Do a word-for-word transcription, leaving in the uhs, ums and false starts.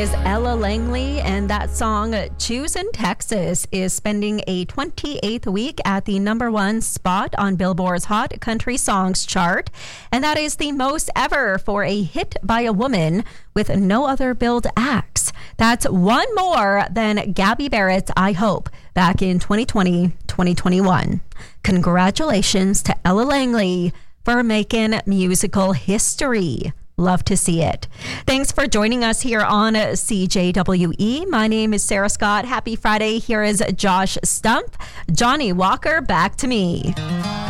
Is Ella Langley, and that song Choosing Texas is spending a twenty-eighth week at the number one spot on Billboard's Hot Country Songs chart, and that is the most ever for a hit by a woman with no other billed acts. That's one more than Gabby Barrett's I Hope back in twenty twenty, twenty twenty-one. Congratulations to Ella Langley for making musical history. Love to see it. Thanks for joining us here on C J W E. My name is Sarah Scott. Happy Friday. Here is Josh Stump. Johnny Walker, back to me.